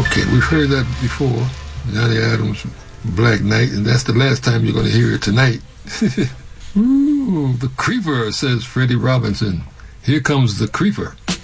Okay, we've heard that before. Johnny Adams, Black Knight, and that's the last time you're going to hear it tonight. Ooh, the Creeper, says Freddie Robinson. Here comes the Creeper.